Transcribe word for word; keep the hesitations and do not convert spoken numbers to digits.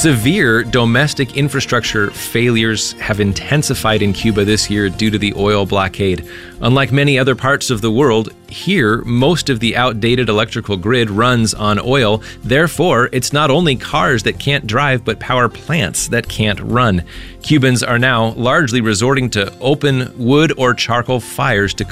Severe domestic infrastructure failures have intensified in Cuba this year due to the oil blockade. Unlike many other parts of the world, here, most of the outdated electrical grid runs on oil. Therefore, it's not only cars that can't drive, but power plants that can't run. Cubans are now largely resorting to open wood or charcoal fires to